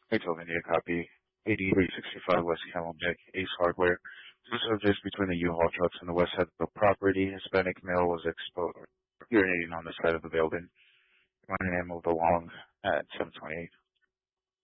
Hey, Tobin, a copy 8365 West Camelback, Ace Hardware. Two subjects between the U-Haul trucks on the west side of the property. Hispanic male was exposed, urinating on the side of the building. Running him moved along at 728.